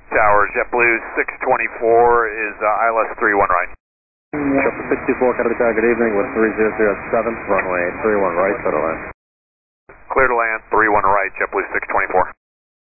Tower, JetBlue 624 is ILS 31 right. JetBlue 624, Canada Tower, good evening with 3007, runway 31 right, clear to land. Clear to land, 31 right, JetBlue 624.